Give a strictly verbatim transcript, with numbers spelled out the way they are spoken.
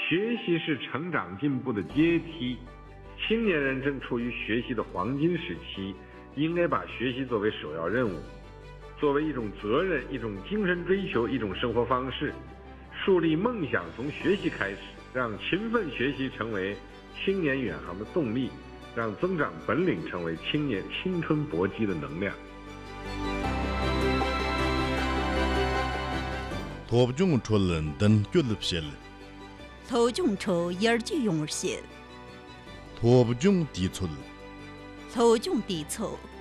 学习是成长进步的阶梯，青年人正处于学习的黄金时期，应该把学习作为首要任务，作为一种责任，一种精神追求，一种生活方式。树立梦想从学习开始，让勤奋学习成为青年远航的动力，让增长本领成为青年青春搏击的能量。 头中出人等觉得些了， 头中出眼就用些， 头中地出了， 头中地出。